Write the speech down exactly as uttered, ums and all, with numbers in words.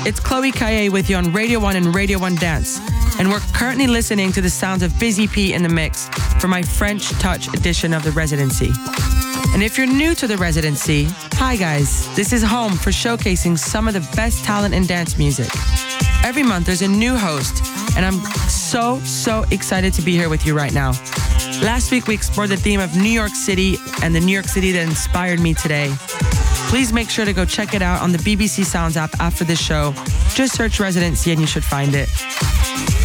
It's Chloe Kaye with you on Radio one and Radio one Dance. And we're currently listening to the sounds of Busy P in the mix for my French Touch edition of The Residency. And if you're new to The Residency, hi guys, this is home for showcasing some of the best talent in dance music. Every month there's a new host, and I'm so, so excited to be here with you right now. Last week we explored the theme of New York City and the New York City that inspired me today. Please make sure to go check it out on the B B C Sounds app after this show. Just search Residency and you should find it.